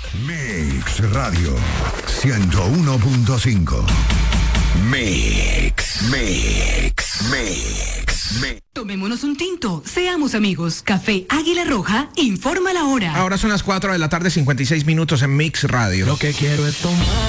Mix Radio 101.5. Mix. Tomémonos un tinto, seamos amigos. Café Águila Roja informa la hora. Ahora son las 4 de la tarde, 56 minutos en Mix Radio. Lo que quiero es tomar